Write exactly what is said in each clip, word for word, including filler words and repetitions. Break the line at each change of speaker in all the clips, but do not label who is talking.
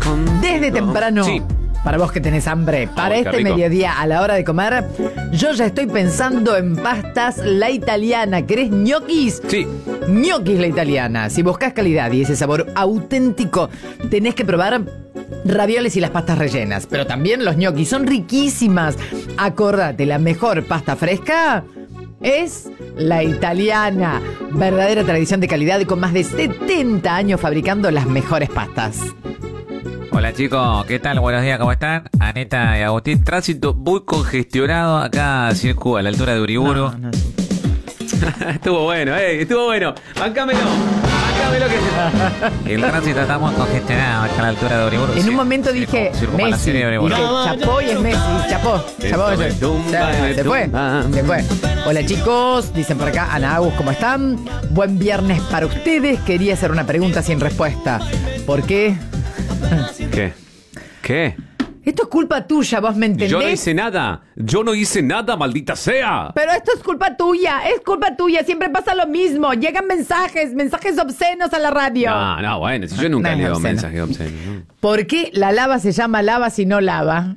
Desde temprano.
Sí.
Para vos que tenés hambre, para
Ay,
este
qué rico.
mediodía a la hora de comer, yo ya estoy pensando en pastas la italiana. ¿Querés ñoquis?
Sí.
Ñoquis la italiana. Si buscas calidad y ese sabor auténtico, tenés que probar ravioles y las pastas rellenas. Pero también los ñoquis son riquísimas. Acordate, la mejor pasta fresca es la italiana. Verdadera tradición de calidad y con más de setenta años fabricando las mejores pastas.
Hola chicos, ¿qué tal? Buenos días, ¿cómo están? Aneta y Agustín. Tránsito muy congestionado acá, circo, a la altura de Uriburu.
No, no, sí.
Estuvo bueno, eh, estuvo bueno. Bancámelo, bancámelo que...
El tránsito está muy congestionado acá a la altura de Uriburu.
En un momento
Circo-
dije
circo
Messi,
Palacio de Uriburu.
dije Chapó y es Messi, Chapó, Chapó.
Esto me
Se,
tumba, me
se fue,
tumba.
se fue. Hola chicos, dicen por acá, Ana Agus, ¿cómo están? Buen viernes para ustedes. Quería hacer una pregunta sin respuesta. ¿Por qué?
¿Qué? ¿Qué?
Esto es culpa tuya, vos me entendés.
Yo no hice nada. Yo no hice nada, maldita sea.
Pero esto es culpa tuya, es culpa tuya, siempre pasa lo mismo. Llegan mensajes, mensajes obscenos a la radio.
No, no, bueno, si yo nunca
No, es
leo
obsceno.
mensajes obscenos. ¿no?
¿Por qué la lava se llama lava si no lava?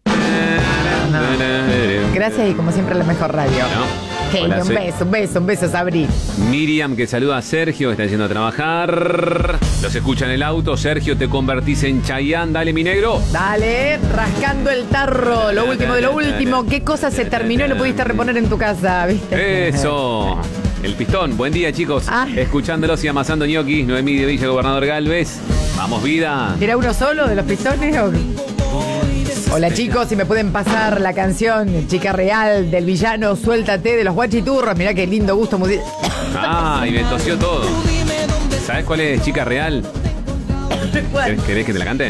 No. Gracias y como siempre la mejor radio.
No.
Genio,
Hola,
un
soy-
beso, un beso, un beso, Sabri.
Miriam que saluda a Sergio, que está yendo a trabajar. Los escucha en el auto. Sergio, te convertís en Chayanne. Dale, mi negro.
Dale, rascando el tarro, lo último de lo último. ¿Qué cosa se terminó y no pudiste reponer en tu casa, viste?
Eso. El pistón. Buen día, chicos.
Ah.
Escuchándolos y amasando ñoquis. Noemí de Villa Gobernador Galvez. Vamos, vida.
¿Era uno solo de los pistones o...? Hola chicos, si me pueden pasar la canción Chica Real del villano Suéltate de los Guachiturros. Mirá qué lindo gusto musical.
Ah, y me tosió todo. ¿Sabes cuál es Chica Real? ¿Querés, querés que te la cante?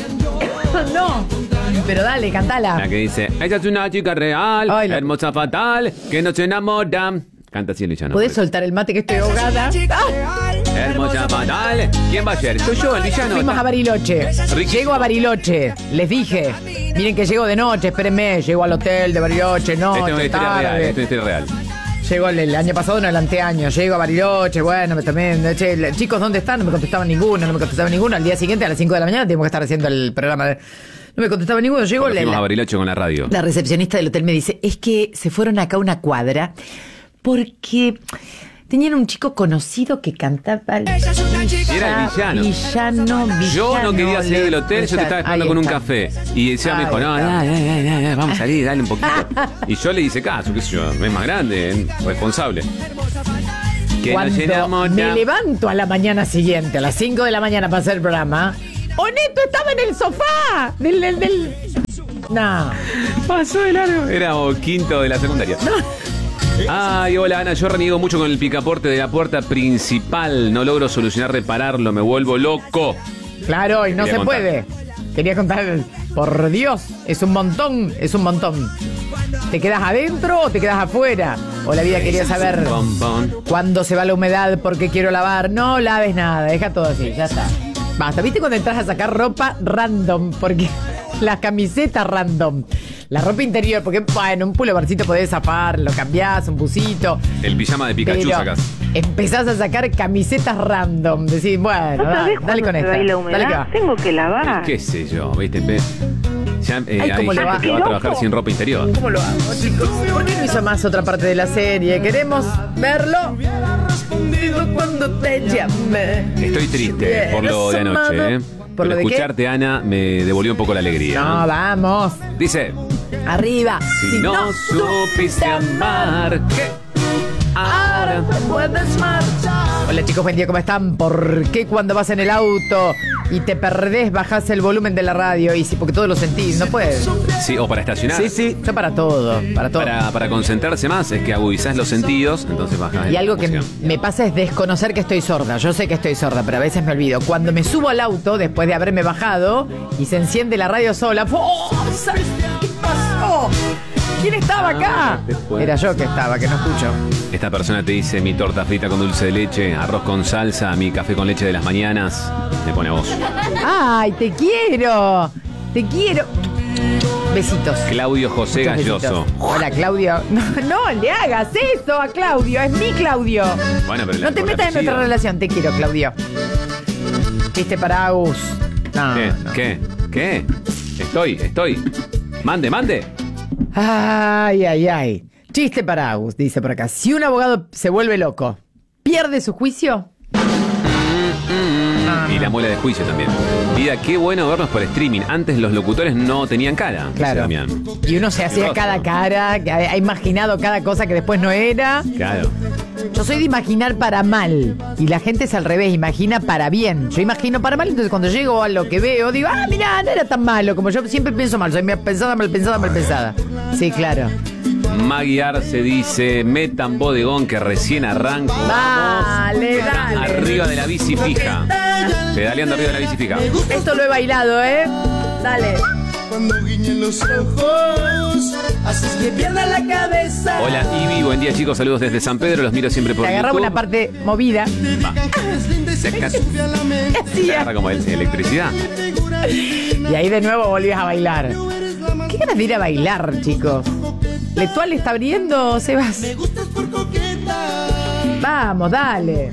No, pero dale, cantala.
La que dice, ella es una chica real,
Ay, la-
hermosa fatal, que no se enamora. Canta así el villano.
¿Podés soltar el mate que estoy ahogada? Ah,
Hermosa fatal. ¿Quién va a ser? Soy yo, el villano.
fuimos a Bariloche.
Riquísimo.
Llego a Bariloche. Les dije, miren que llego de noche, espérenme. Llego al hotel de Bariloche, no,
Esto es una historia real,
tarde.
esto es una historia real.
Llego el, el año pasado, no el anteaño. Llego a Bariloche, bueno, me tomé. Che, le- chicos, ¿dónde están? No me contestaban ninguno, no me contestaban ninguno. Al día siguiente, a las cinco de la mañana, tenemos que estar haciendo el programa. De... No me contestaba ninguno. Llego,
Porque
la,
fuimos a
la,
Bariloche con la radio.
la recepcionista del hotel me dice: es que se fueron acá a una cuadra porque tenían un chico conocido que cantaba. El...
Era el villano.
Villano, villano.
Yo no quería salir del hotel, yo te estaba esperando
Ahí
con un
está.
café. Y ella me dijo,
Ahí
no,
está.
ya, ya, ya, ya, vamos a salir, dale un poquito. Y yo le hice caso, qué sé yo, es más grande, es responsable. Que nos
Cuando
llenamos
me
ya.
levanto a la mañana siguiente, a las cinco de la mañana para hacer el programa, Oneto estaba en el sofá del... del, del... No.
Pasó de largo. Era o quinto de la secundaria. Ay, hola Ana, yo reniego mucho con el picaporte de la puerta principal. No logro solucionar, repararlo, me vuelvo loco.
Claro, y no
Quería
se
contar.
puede. Quería contar, por Dios, es un montón, es un montón. ¿Te quedas adentro o te quedas afuera? O la vida quería saber
Pom, pom.
cuándo se va la humedad porque quiero lavar. No laves nada, deja todo así, ya está. Basta, ¿viste cuando entras a sacar ropa random? Porque la camiseta random. La ropa interior, porque bueno, un pulovercito podés zafar, lo cambiás, un busito.
El pijama de Pikachu
Pero
sacás.
empezás a sacar camisetas random. Decís, bueno,
¿No
da-
sabés
dale con
cuándo se
esta.
va a ir la
Dale que
humedad?
va.
Tengo que lavar.
¿Qué sé yo? ¿Viste? Ve- Ya, eh,
Ay,
hay
cómo le
gente
va.
que va a trabajar sin ropa interior.
¿Cómo lo hago, chicos? ¿Por qué no hizo más otra parte de la serie? ¿Queremos verlo? Cuando te llamé.
Estoy triste por lo de anoche, ¿eh?
¿Por lo
Pero
de qué?
escucharte, Ana, me devolvió un poco la alegría.
No, vamos.
Dice,
Arriba.
si, no, supiste amar, ¿qué?
ahora te puedes marchar. Hola chicos, buen día, ¿cómo están? ¿Por qué cuando vas en el auto y te perdés bajás el volumen de la radio? Y sí, porque todo lo sentís, no puedes.
Sí, o para estacionar.
Sí, sí, está para todo, para todo.
Para, para concentrarse más es que agudizás los sentidos, entonces bajás
Y
la
algo que
música.
me pasa es desconocer que estoy sorda. Yo sé que estoy sorda, pero a veces me olvido. Cuando me subo al auto, después de haberme bajado, y se enciende la radio sola, ¡oh! ¿Sabes qué pasó? ¿Quién estaba acá?
Ah, después.
Era yo que estaba, que no escucho.
Esta persona te dice mi torta frita con dulce de leche, arroz con salsa, mi café con leche de las mañanas. Me pone a vos.
¡Ay, te quiero! ¡Te quiero! Besitos.
Claudio José
Muchos
Galloso.
besitos. Hola, Claudio. No, no le hagas eso a Claudio. Es mi Claudio.
Bueno, pero le
No te
pongo
metas en
apellido.
nuestra relación. Te quiero, Claudio. Chiste para Agus. No,
¿Qué?
no.
¿Qué? ¿Qué? Estoy, estoy. Mande, mande.
Ay, ay, ay. Chiste para Agus, dice por acá. Si un abogado se vuelve loco, ¿pierde su juicio?
Mm, y la muela de juicio también. Vida, qué bueno vernos por streaming. Antes los locutores no tenían cara. dice
Claro.
Damián.
Y uno se hacía
rostro.
cada cara, que ha ha imaginado cada cosa que después no era.
Claro.
Yo soy de imaginar para mal. Y la gente es al revés, imagina para bien. Yo imagino para mal, entonces cuando llego a lo que veo, digo, ah, mirá, no era tan malo. Como yo siempre pienso mal. Soy mal pensada, mal pensada, mal pensada. Sí, claro.
Maggie Arce dice, metan bodegón que recién arranco.
Dale, dale.
Arriba de la bici fija. Pedaleando arriba de la bici fija.
Esto lo he bailado, ¿eh? Dale.
Cuando guiñen los ojos, haces que pierda la cabeza.
Hola Ivy, buen día chicos, saludos desde San Pedro, los miro siempre por
Te agarraba
YouTube.
una parte movida.
Va. Se ca- se agarra como el- electricidad.
Y ahí de nuevo volvías a bailar. ¿Qué ganas de ir a bailar, chicos? ¿Letual está abriendo, Sebas? Vamos, dale.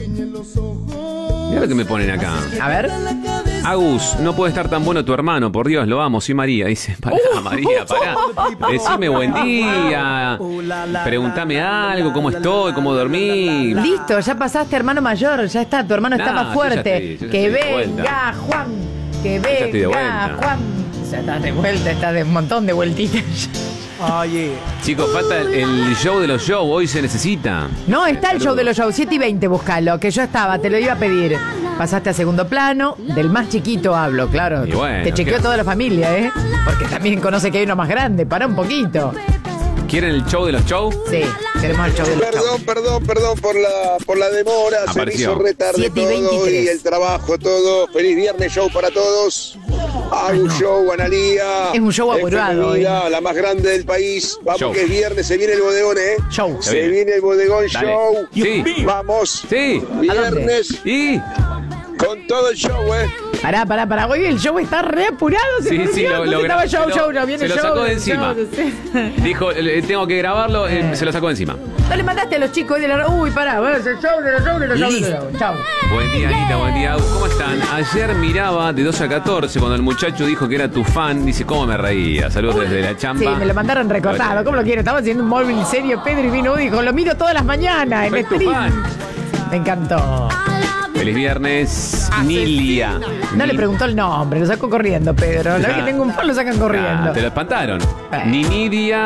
Mira lo que me ponen acá.
A ver.
Agus, no puede estar tan bueno tu hermano, por Dios, lo amo, soy María. Dice, pará, María, pará. Decime buen día. Pregúntame algo, cómo estoy, cómo dormí.
Listo, ya pasaste, hermano mayor. Ya está, tu hermano
No,
está
yo
más
ya
fuerte.
estoy- yo ya
que
estoy de
venga,
vuelta.
Juan. Que
ya estoy de
venga,
vuelta.
Juan. Ya estás de vuelta, estás de un montón de vueltitas.
Oye,
Chicos, falta el, el show de los shows, hoy se necesita.
No, está el
Saludos.
show de los shows, siete y veinte, búscalo, que yo estaba, te lo iba a pedir. Pasaste a segundo plano, del más chiquito hablo, claro.
Y bueno,
te chequeó
¿qué?
toda la familia, ¿eh? Porque también conoce que hay uno más grande, para un poquito.
¿Quieren el show de los shows?
Sí, queremos el show de los shows.
Perdón, perdón, perdón por la, por la demora. Se me
Apareció.
hizo re tarde
siete y
todo
veintitrés.
y el trabajo, todo. Feliz viernes, show para todos. Hago un show, Analía.
Es un show
En
apurado
femenina, la más grande del país. Vamos
Show.
que es viernes, se viene el bodegón, ¿eh?
Show.
Se
Se
viene.
viene el bodegón
Dale.
show.
Sí.
Vamos.
Sí.
¿A dónde?
Viernes
¿Y?
con todo el show, ¿eh?
Pará, pará, pará. Hoy el show está re apurado. se
Sí,
prendió,
sí, lo,
entonces
lo
estaba
gra-
show,
se lo-
show, no viene
se lo
show,
sacó de
show,
encima.
sí.
Dijo, eh, tengo que grabarlo, eh, se lo sacó de encima.
No le mandaste a los chicos de la... Uy, pará, bueno, es el show de los show de los show de los show. Chau.
Buen día, Anita, buen día. ¿Cómo están? Ayer miraba de doce a catorce cuando el muchacho dijo que era tu fan. Dice, ¿cómo me reía? Saludos desde la
Sí,
chamba.
me lo mandaron recortado. ¿Cómo lo quiero? Estaba haciendo un móvil serio, Pedro, y vino y dijo, lo miro todas las mañanas en
Soy tu
stream.
fan.
Me encantó.
Feliz viernes, Nilia.
No le preguntó el nombre, lo sacó corriendo, Pedro. La vez que tengo un fan lo sacan corriendo.
Ah, te lo espantaron.
Eh.
Ni Nidia,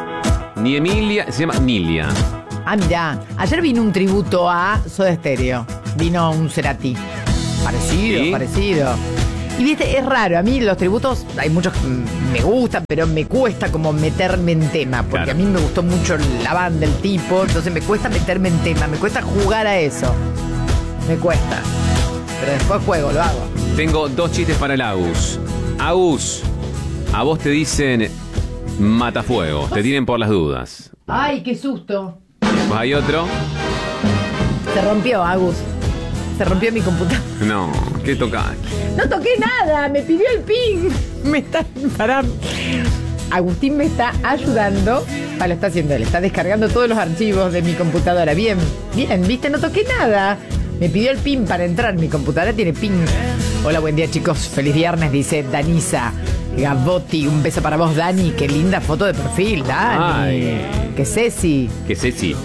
ni Emilia, se llama Nilia.
Ah, mirá. Ayer vino un tributo a Soda Stereo. Vino un Cerati. Parecido,
¿Sí?
parecido. Y viste, es raro. A mí los tributos, hay muchos que me gustan, pero me cuesta como meterme en tema. Porque
Claro.
a mí me gustó mucho la banda, el tipo. Entonces me cuesta meterme en tema. Me cuesta jugar a eso. Me cuesta. Pero después juego, lo hago.
Tengo dos chistes para el Agus. Agus, a vos te dicen matafuego, te tienen por las dudas.
Ay, qué susto.
Después hay otro.
Se rompió, Agus. Se rompió mi computadora.
No, ¿qué toca?
No toqué nada, me pidió el ping. Me está. Pará. Agustín me está ayudando. Ah, lo está haciendo él. Está descargando todos los archivos de mi computadora. Bien, bien, viste, no toqué nada. Me pidió el pin para entrar. Mi computadora tiene pin. Hola, buen día, chicos. Feliz viernes, dice Danisa Gavotti. Un beso para vos, Dani. Qué linda foto de perfil, Dani.
Ay.
Qué sexy.
Que Ceci.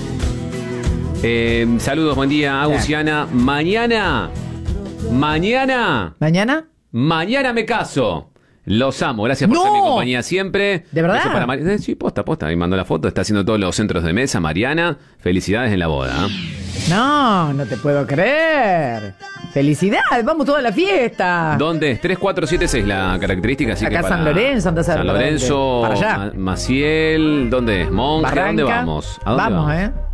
Eh, saludos, buen día, Agus y Ana. Mañana, mañana,
¿Mañana?
mañana me caso. Los amo, gracias por
¡No!
ser mi compañía siempre.
¿De verdad?
Beso para Mari- eh, sí, posta, posta. Ahí mandó la foto, está haciendo todos los centros de mesa. Mariana, felicidades en la boda. ¿eh?
No, no te puedo creer. Felicidades, vamos toda la fiesta.
¿Dónde es? tres cuatro siete seis la característica. Así
Acá
que para
San Lorenzo, andás a ver
San
para
Lorenzo,
dónde. Para allá.
Ma- Maciel, ¿dónde es? Monje, ¿a dónde
Barranca.
vamos? ¿A dónde
Vamos, ¿eh?